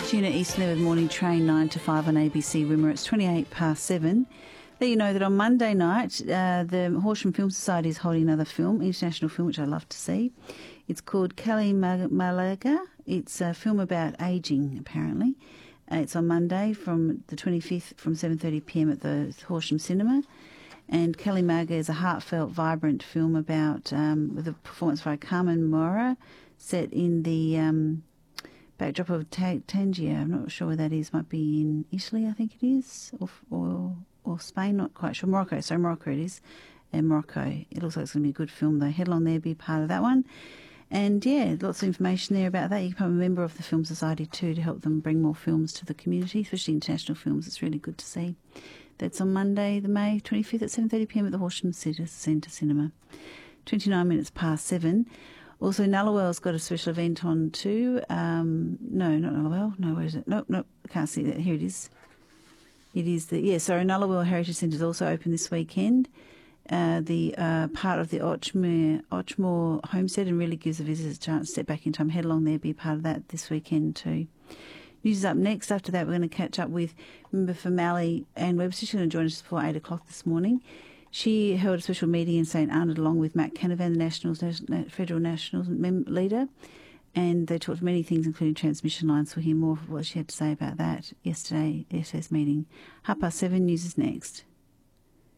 Tuna Eastleigh with Morning Train 9 to 5 on ABC Rimmer. It's 7:28. Let you know that on Monday night, the Horsham Film Society is holding another film, international film, which I love to see. It's called Kelly Malaga. It's a film about ageing, apparently. It's on Monday from the 25th from 7:30pm at the Horsham Cinema. And Kelly Malaga is a heartfelt, vibrant film about, with a performance by Carmen Mora, set in the backdrop of Tangier. I'm not sure where that is. Might be in Italy, I think it is, or Spain, not quite sure. Morocco it is. And Morocco. It looks like it's going to be a good film, though. Head along there, be part of that one. And, yeah, lots of information there about that. You can become a member of the Film Society too to help them bring more films to the community, especially international films. It's really good to see. That's on Monday, the May 25th at 7:30pm at the Horsham Centre Cinema. 7:29. Also, Nullawell's got a special event on too. No, not Nullawell. No, where is it? Nope, I can't see that. Here it is. Nullawell Heritage Centre is also open this weekend. The part of the Ochmore homestead, and really gives the visitors a chance to step back in time, head along there, be part of that this weekend too. News is up next. After that, we're going to catch up with member for Mallee, Anne Webster. She's going to join us before 8 o'clock this morning. She held a special meeting in St Arnaud along with Matt Canavan, the Federal Nationals leader, and they talked many things, including transmission lines. We'll hear more of what she had to say about that yesterday's meeting. 7:30 news is next.